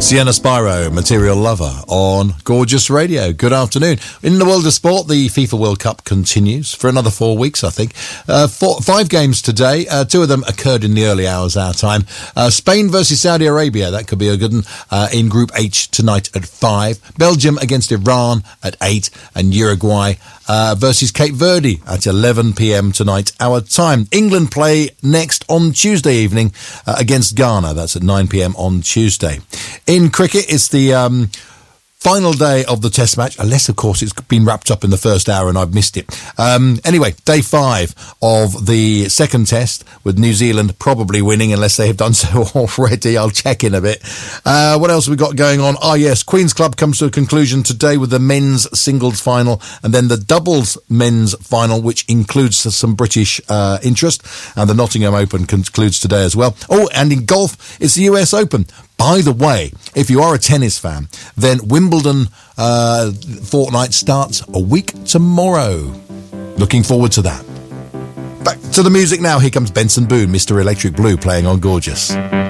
Sienna Spyro, Material Lover on Gorgeous Radio. Good afternoon. In the world of sport, the FIFA World Cup continues for another 4 weeks, I think. 5 games today. 2 of them occurred in the early hours our time. Spain versus Saudi Arabia, that could be a good one, in Group H tonight at 5. Belgium against Iran at 8. And Uruguay versus Cape Verde at 11 p.m. tonight, our time. England play next on Tuesday evening against Ghana. That's at 9 p.m. on Tuesday. In cricket, it's the final day of the test match, unless, of course, it's been wrapped up in the first hour and I've missed it. Anyway, day 5 of the second test, with New Zealand probably winning, unless they have done so already. I'll check in a bit. What else have we got going on? Yes, Queen's Club comes to a conclusion today with the men's singles final, and then the doubles men's final, which includes some British interest, and the Nottingham Open concludes today as well. Oh, and in golf, it's the US Open. By the way, if you are a tennis fan, then Wimbledon fortnight starts a week tomorrow. Looking forward to that. Back to the music now. Here comes Benson Boone, Mr. Electric Blue, playing on Gorgeous.